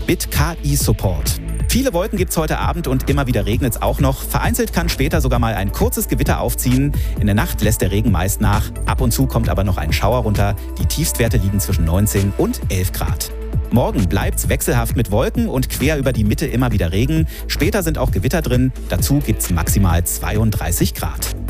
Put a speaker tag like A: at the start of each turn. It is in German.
A: BIT KI Support. Viele Wolken gibt's heute Abend und immer wieder regnet es auch noch. Vereinzelt kann später sogar mal ein kurzes Gewitter aufziehen. In der Nacht lässt der Regen meist nach. Ab und zu kommt aber noch ein Schauer runter. Die Tiefstwerte liegen zwischen 19 und 11 Grad. Morgen bleibt's wechselhaft mit Wolken und quer über die Mitte immer wieder Regen. Später sind auch Gewitter drin. Dazu gibt's maximal 32 Grad.